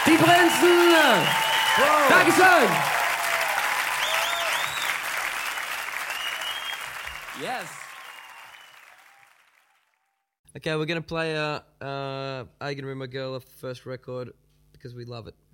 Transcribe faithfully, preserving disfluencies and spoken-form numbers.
Die Prinzen! Wow. Dankeschön! Yes. Okay, we're gonna play uh, uh, I Can Remember My Girl off the first record because we love it.